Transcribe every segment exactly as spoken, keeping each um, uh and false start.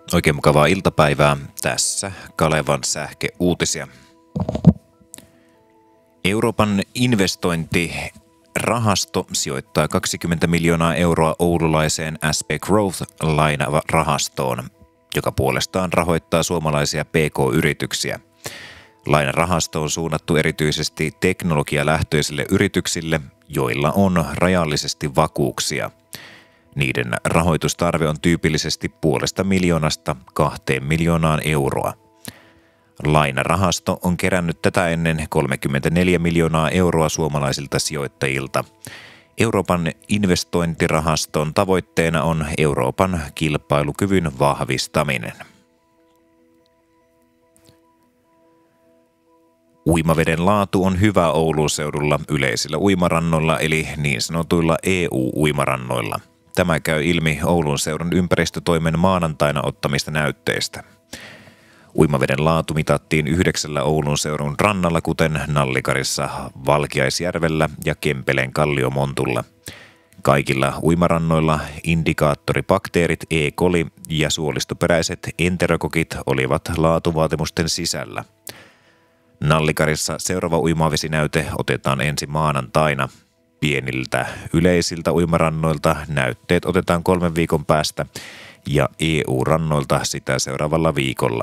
Oikein mukavaa iltapäivää. Tässä Kalevan sähköuutisia. Euroopan investointirahasto sijoittaa kaksikymmentä miljoonaa euroa oululaiseen S P Growth-lainarahastoon, joka puolestaan rahoittaa suomalaisia P K-yrityksiä. Lainarahasto on suunnattu erityisesti teknologialähtöisille yrityksille, joilla on rajallisesti vakuuksia. Niiden rahoitustarve on tyypillisesti puolesta miljoonasta kahteen miljoonaan euroa. Lainarahasto on kerännyt tätä ennen kolmekymmentäneljä miljoonaa euroa suomalaisilta sijoittajilta. Euroopan investointirahaston tavoitteena on Euroopan kilpailukyvyn vahvistaminen. Uimaveden laatu on hyvä Oulun seudulla yleisillä uimarannoilla eli niin sanotuilla E U-uimarannoilla. Tämä käy ilmi Oulun seudun ympäristötoimen maanantaina ottamista näytteistä. Uimaveden laatu mitattiin yhdeksällä Oulun seudun rannalla, kuten Nallikarissa, Valkiaisjärvellä ja Kempeleen Kalliomontulla. Kaikilla uimarannoilla indikaattoribakteerit E. coli ja suolistoperäiset enterokokit olivat laatuvaatimusten sisällä. Nallikarissa seuraava uimavesinäyte otetaan ensi maanantaina. Pieniltä yleisiltä uimarannoilta näytteet otetaan kolmen viikon päästä ja E U-rannoilta sitä seuraavalla viikolla.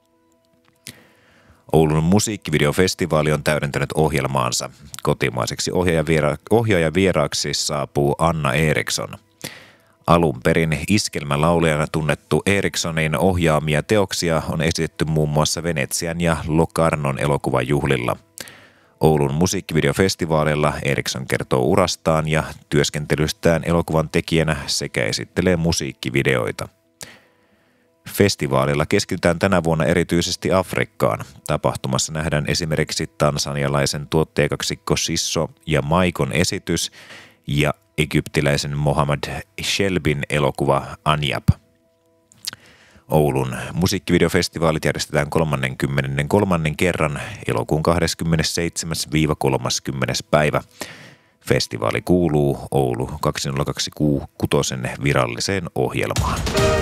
Oulun musiikkivideofestivaali on täydentänyt ohjelmaansa. Kotimaiseksi ohjaajavieraaksi saapuu Anna Eriksson. Alun perin iskelmälaulijana tunnettu Erikssonin ohjaamia teoksia on esitetty muun muassa Venetsian ja Locarnon elokuvajuhlilla. Oulun musiikkivideofestivaalilla Eriksson kertoo urastaan ja työskentelystään elokuvan tekijänä sekä esittelee musiikkivideoita. Festivaalilla keskitytään tänä vuonna erityisesti Afrikkaan. Tapahtumassa nähdään esimerkiksi tansanialaisen tuottajakaksikko Sisso ja Maikon esitys ja egyptiläisen Mohammad Shelbin elokuva Anjab. Oulun musiikkivideofestivaalit järjestetään kolmaskymmeneskolmas kerran elokuun kahdeskymmenesseitsemäs kolmaskymmenes päivä. Festivaali kuuluu Oulu kaksituhattakaksikymmentäkuusi viralliseen ohjelmaan.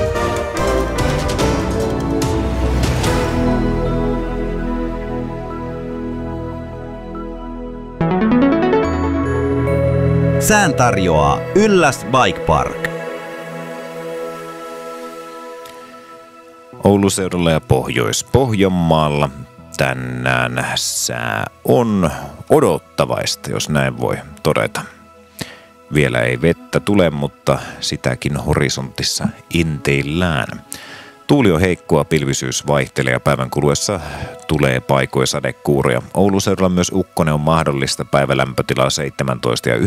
Sään tarjoaa Ylläs Bike Park. Oulun seudulla ja Pohjois-Pohjanmaalla tänään sää on odottavaista, jos näin voi todeta. Vielä ei vettä tule, mutta sitäkin horisontissa enteillään. Tuuli on heikkoa, pilvisyys vaihtelee ja päivän kuluessa tulee paikoin sadekuuroja. Oulun seudulla myös ukkonen on mahdollista, päivälämpötila seitsemäntoista ja